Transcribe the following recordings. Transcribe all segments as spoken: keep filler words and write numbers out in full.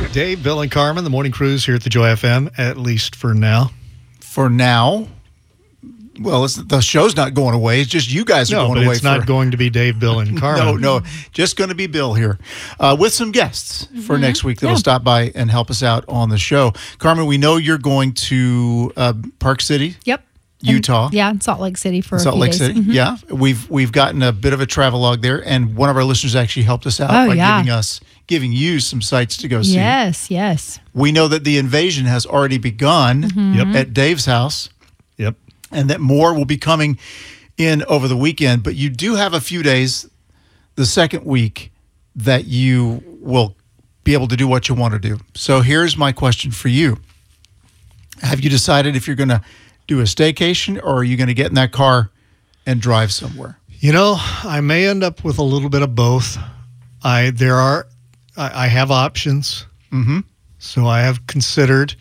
Dave, Bill, and Carmen, the morning cruise here at the Joy F M, at least for now. For now. Well, it's, the show's not going away. It's just you guys are no, going but away. It's not for, going to be Dave, Bill, and Carmen. no, no. Just going to be Bill here uh, with some guests mm-hmm. for next week that'll yeah. stop by and help us out on the show. Carmen, we know you're going to uh, Park City. Yep. Utah. And, yeah, Salt Lake City for Salt a few Lake days. City. Mm-hmm. Yeah. We've we've gotten a bit of a travelogue there, and one of our listeners actually helped us out oh, by yeah. giving us giving you some sites to go see. Yes, yes. We know that the invasion has already begun Mm-hmm. Yep. at Dave's house. Yep. And that more will be coming in over the weekend. But you do have a few days the second week that you will be able to do what you want to do. So here's my question for you. Have you decided if you're going to do a staycation, or are you going to get in that car and drive somewhere? You know, I may end up with a little bit of both. I there are I, I have options. Mm-hmm. So I have considered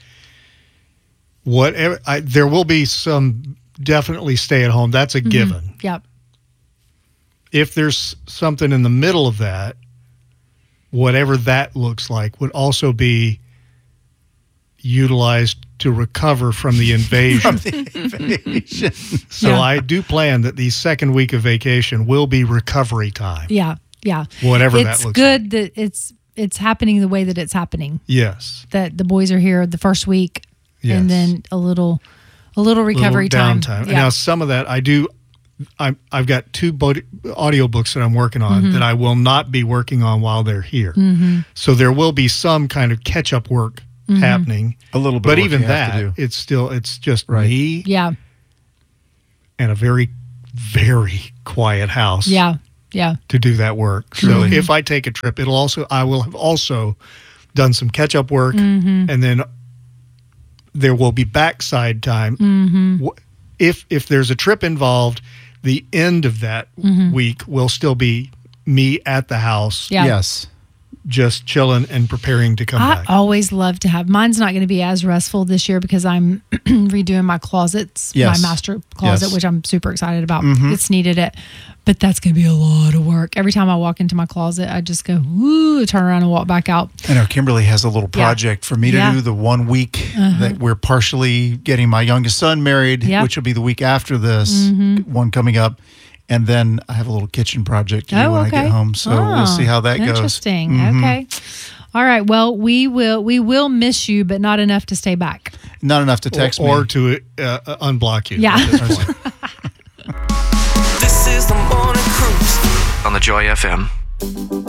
whatever. I, there will be some definitely stay at home. That's a Mm-hmm. given. Yep. If there's something in the middle of that, whatever that looks like would also be utilized to recover from the invasion. From the invasion. So Yeah. I do plan that the second week of vacation will be recovery time. Yeah, yeah. Whatever that it's looks good that it's it's happening the way that it's happening. Yes. That the boys are here the first week, Yes. and then a little a little recovery Little time. downtime. Yeah. Now, some of that I do. I'm, I've got two bod- audiobooks that I'm working on Mm-hmm. that I will not be working on while they're here. Mm-hmm. So there will be some kind of catch-up work Mm-hmm. happening. A little bit But of work even you have that, to do. it's still it's just Right. me Yeah, and a very, very quiet house. yeah, yeah. To do that work. So Mm-hmm. if I take a trip, it'll also I will have also done some catch up work, Mm-hmm. and then there will be backside time. Mm-hmm. Wh- If if there's a trip involved, the end of that Mm-hmm. week will still be me at the house, Yeah. Yes. just chilling and preparing to come I back. always love to have. Mine's not going to be as restful this year because I'm redoing my closets, Yes. my master closet, Yes. which I'm super excited about. Mhm. It's needed it, but that's going to be a lot of work. Every time I walk into my closet, I just go woo, turn around and walk back out. I know Kimberly has a little Yeah. project for me to Yeah. do the one week that we're partially getting my youngest son married, Yeah. which will be the week after this Mm-hmm. one coming up. And then I have a little kitchen project to do Oh, when okay. I get home. So Oh, we'll see how that goes. Interesting. Mhm. Okay. All right. Well, we will we will miss you, but not enough to stay back. Not enough to text or, or me. to uh, uh, unblock you. Yeah. at this point. This is the morning cruise on the Joy F M.